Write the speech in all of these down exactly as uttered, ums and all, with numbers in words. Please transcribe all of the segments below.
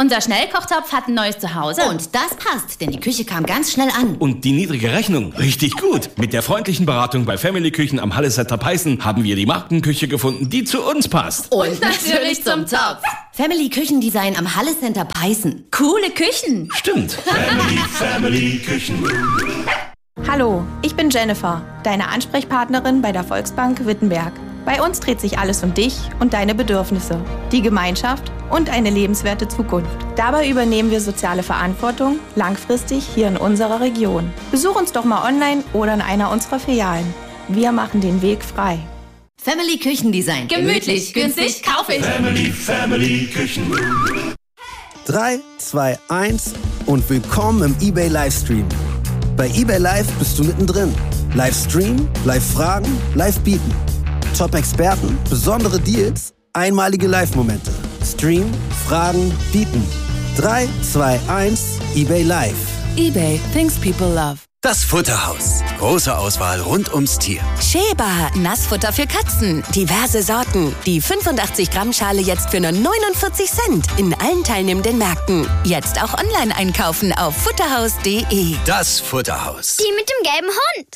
Unser Schnellkochtopf hat ein neues Zuhause. Und das passt, denn die Küche kam ganz schnell an. Und die niedrige Rechnung, richtig gut. Mit der freundlichen Beratung bei Family Küchen am Hallesetter Peißen haben wir die Markenküche gefunden, die zu uns passt. Und, Und natürlich zum Topf. Family Küchendesign am Hallecenter Peißen. Coole Küchen. Stimmt. Family, Family Küchen. Hallo, ich bin Jennifer, deine Ansprechpartnerin bei der Volksbank Wittenberg. Bei uns dreht sich alles um dich und deine Bedürfnisse, die Gemeinschaft und eine lebenswerte Zukunft. Dabei übernehmen wir soziale Verantwortung langfristig hier in unserer Region. Besuch uns doch mal online oder in einer unserer Filialen. Wir machen den Weg frei. Family Küchendesign. Gemütlich, günstig, kauf ich. Family, Family Küchen. drei, zwei, eins und willkommen im eBay Livestream. Bei eBay Live bist du mittendrin. Livestream, Live-Fragen, Live-Bieten. Top-Experten, besondere Deals, einmalige Live-Momente. Stream, Fragen, Bieten. drei, zwei, eins, eBay Live. eBay, things people love. Das Futterhaus. Große Auswahl rund ums Tier. Sheba, Nassfutter für Katzen. Diverse Sorten. Die fünfundachtzig Gramm Schale jetzt für nur neunundvierzig Cent. In allen teilnehmenden Märkten. Jetzt auch online einkaufen auf futterhaus punkt de. Das Futterhaus. Die mit dem gelben Hund.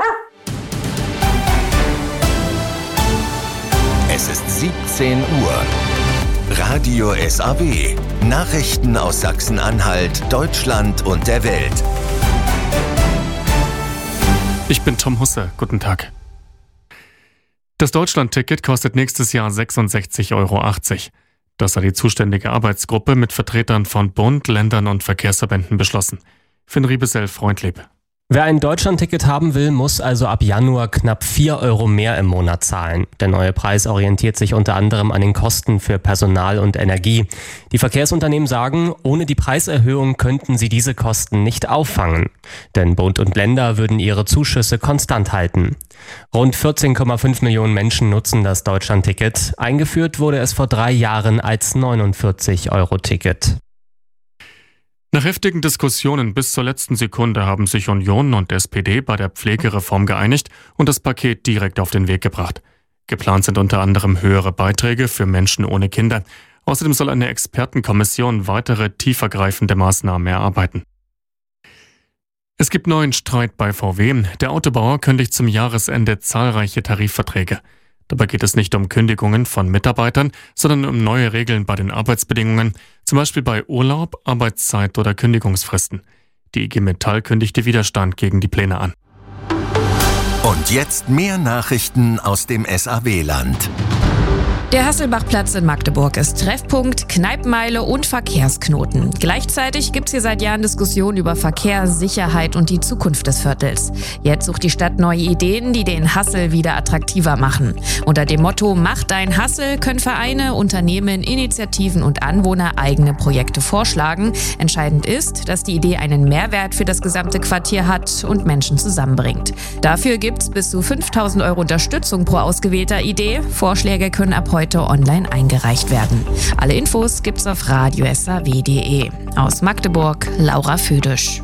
Es ist siebzehn Uhr. Radio S A W. Nachrichten aus Sachsen-Anhalt, Deutschland und der Welt. Ich bin Tom Husse. Guten Tag. Das Deutschland-Ticket kostet nächstes Jahr sechsundsechzig Euro achtzig. Das hat die zuständige Arbeitsgruppe mit Vertretern von Bund, Ländern und Verkehrsverbänden beschlossen. Finn Riebesell-Freundlieb. Wer ein Deutschland-Ticket haben will, muss also ab Januar knapp vier Euro mehr im Monat zahlen. Der neue Preis orientiert sich unter anderem an den Kosten für Personal und Energie. Die Verkehrsunternehmen sagen, ohne die Preiserhöhung könnten sie diese Kosten nicht auffangen. Denn Bund und Länder würden ihre Zuschüsse konstant halten. Rund vierzehn Komma fünf Millionen Menschen nutzen das Deutschland-Ticket. Eingeführt wurde es vor drei Jahren als neunundvierzig Euro Ticket. Nach heftigen Diskussionen bis zur letzten Sekunde haben sich Union und S P D bei der Pflegereform geeinigt und das Paket direkt auf den Weg gebracht. Geplant sind unter anderem höhere Beiträge für Menschen ohne Kinder. Außerdem soll eine Expertenkommission weitere tiefergreifende Maßnahmen erarbeiten. Es gibt neuen Streit bei V W. Der Autobauer kündigt zum Jahresende zahlreiche Tarifverträge. Dabei geht es nicht um Kündigungen von Mitarbeitern, sondern um neue Regeln bei den Arbeitsbedingungen, zum Beispiel bei Urlaub, Arbeitszeit oder Kündigungsfristen. Die I G Metall kündigte Widerstand gegen die Pläne an. Und jetzt mehr Nachrichten aus dem S A W-Land. Der Hasselbachplatz in Magdeburg ist Treffpunkt, Kneipenmeile und Verkehrsknoten. Gleichzeitig gibt es hier seit Jahren Diskussionen über Verkehr, Sicherheit und die Zukunft des Viertels. Jetzt sucht die Stadt neue Ideen, die den Hassel wieder attraktiver machen. Unter dem Motto Mach dein Hassel können Vereine, Unternehmen, Initiativen und Anwohner eigene Projekte vorschlagen. Entscheidend ist, dass die Idee einen Mehrwert für das gesamte Quartier hat und Menschen zusammenbringt. Dafür gibt es bis zu fünftausend Euro Unterstützung pro ausgewählter Idee. Vorschläge können ab heute online eingereicht werden. Alle Infos gibt's auf radio s a w punkt de. Aus Magdeburg, Laura Füdisch.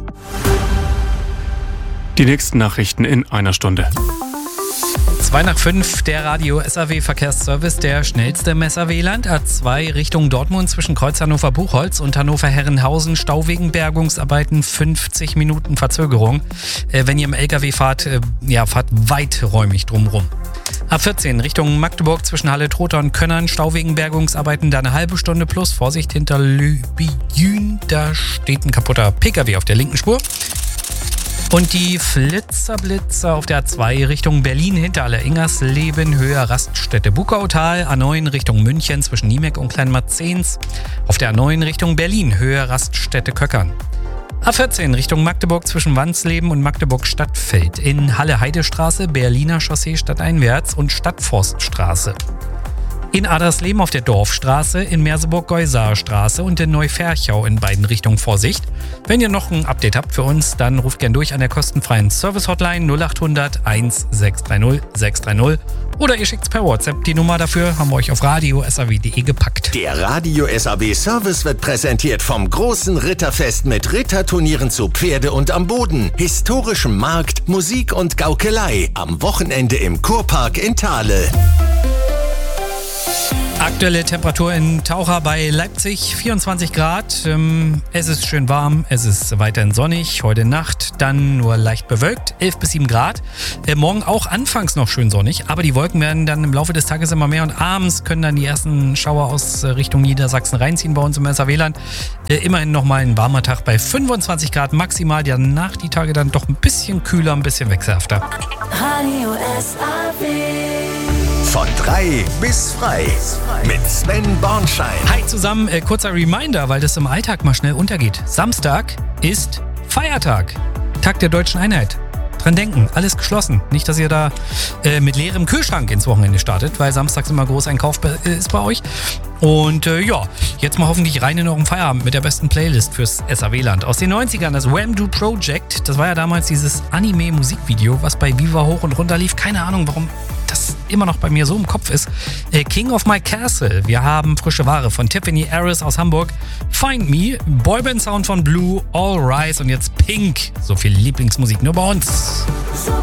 Die nächsten Nachrichten in einer Stunde. zwei nach fünf, der Radio S A W Verkehrsservice, der schnellste im S A W-Land. A zwei Richtung Dortmund zwischen Kreuz Hannover-Buchholz und Hannover-Herrenhausen. Stau wegen Bergungsarbeiten, fünfzig Minuten Verzögerung. Äh, wenn ihr im L K W fahrt, äh, ja, fahrt weiträumig drumrum. A vierzehn Richtung Magdeburg zwischen Halle-Trotha und Könnern. Stau wegen Bergungsarbeiten, da eine halbe Stunde plus. Vorsicht hinter Lübijün, da steht ein kaputter P K W auf der linken Spur. Und die Flitzerblitzer auf der A zwei Richtung Berlin hinter Aller-Ingersleben, Höhe Raststätte Bukautal. A neun Richtung München zwischen Niemek und Kleinmarzens. Auf der A neun Richtung Berlin, Höhe Raststätte Köckern. A vierzehn Richtung Magdeburg zwischen Wansleben und Magdeburg-Stadtfeld. In Halle-Heidestraße, Berliner Chaussee stadteinwärts und Stadtforststraße. In Adersleben auf der Dorfstraße, in Merseburg-Geusar-Straße und in Neuferchau in beiden Richtungen Vorsicht. Wenn ihr noch ein Update habt für uns, dann ruft gern durch an der kostenfreien Service-Hotline null acht hundert eins sechs drei null sechs drei null oder ihr schickt's per WhatsApp. Die Nummer dafür haben wir euch auf radio s a w punkt de gepackt. Der Radio S A W Service wird präsentiert vom großen Ritterfest mit Ritterturnieren zu Pferde und am Boden, historischem Markt, Musik und Gaukelei am Wochenende im Kurpark in Thale. Aktuelle Temperatur in Taucher bei Leipzig, vierundzwanzig Grad. Ähm, es ist schön warm, es ist weiterhin sonnig. Heute Nacht dann nur leicht bewölkt, elf bis sieben Grad. Äh, morgen auch anfangs noch schön sonnig, aber die Wolken werden dann im Laufe des Tages immer mehr und abends können dann die ersten Schauer aus äh, Richtung Niedersachsen reinziehen bei uns im S A W-Land. Äh, immerhin nochmal ein warmer Tag bei fünfundzwanzig Grad maximal. Danach die Tage dann doch ein bisschen kühler, ein bisschen wechselhafter. Radio S A W. Von drei bis frei mit Sven Bornschein. Hi zusammen, äh, kurzer Reminder, weil das im Alltag mal schnell untergeht. Samstag ist Feiertag, Tag der Deutschen Einheit. Dran denken, alles geschlossen. Nicht, dass ihr da äh, mit leerem Kühlschrank ins Wochenende startet, weil samstags immer Großeinkauf äh, ist bei euch. Und äh, ja, jetzt mal hoffentlich rein in euren Feierabend mit der besten Playlist fürs S A W-Land. Aus den neunzigern, das Wham-Do Project. Das war ja damals dieses Anime-Musikvideo, was bei Viva hoch und runter lief. Keine Ahnung, warum das immer noch bei mir so im Kopf ist. Äh, King of My Castle. Wir haben frische Ware von Tiffany Harris aus Hamburg. Find Me, Boyband Sound von Blue, All Rise und jetzt Pink. So viel Lieblingsmusik nur bei uns.